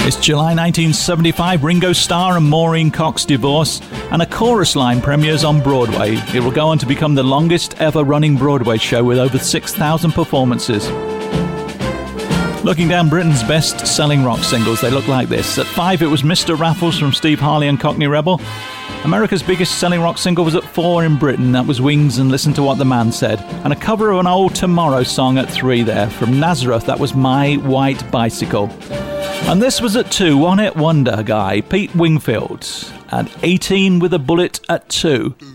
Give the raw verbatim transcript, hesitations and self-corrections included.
It's July nineteen seventy-five, Ringo Starr and Maureen Cox divorce, and a chorus line premieres on Broadway. It will go on to become the longest ever running Broadway show with over six thousand performances. Looking down Britain's best-selling rock singles, they look like this. At five, it was Mister Raffles from Steve Harley and Cockney Rebel. America's biggest-selling rock single was at four in Britain. That was Wings and Listen to What the Man Said. And a cover of an old Tomorrow song at three there. From Nazareth, that was My White Bicycle. And this was at two, One Hit Wonder guy, Pete Wingfield. And eighteen with a Bullet at two.